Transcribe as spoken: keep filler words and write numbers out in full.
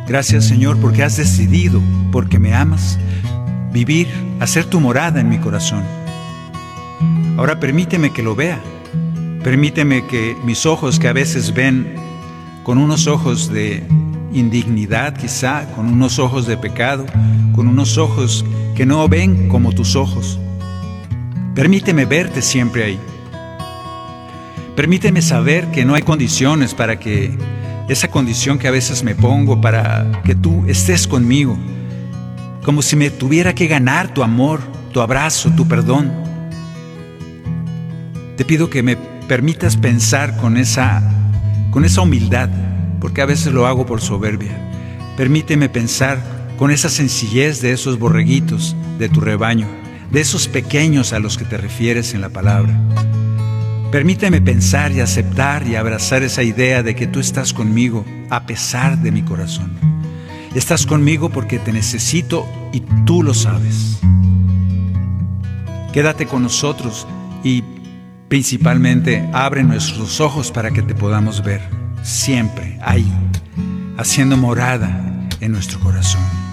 Gracias, Señor, porque has decidido, porque me amas, vivir, hacer tu morada en mi corazón. Ahora permíteme que lo vea. Permíteme que mis ojos, que a veces ven con unos ojos de indignidad quizá, con unos ojos de pecado, con unos ojos que no ven como tus ojos, permíteme verte siempre ahí. Permíteme saber que no hay condiciones para que esa condición que a veces me pongo para que tú estés conmigo, como si me tuviera que ganar tu amor, tu abrazo, tu perdón. Te pido que me permitas pensar con esa, con esa humildad, porque a veces lo hago por soberbia. Permíteme pensar con esa sencillez de esos borreguitos de tu rebaño, de esos pequeños a los que te refieres en la palabra. Permíteme pensar y aceptar y abrazar esa idea de que tú estás conmigo a pesar de mi corazón. Estás conmigo porque te necesito y tú lo sabes. Quédate con nosotros y principalmente abre nuestros ojos para que te podamos ver siempre ahí, haciendo morada en nuestro corazón.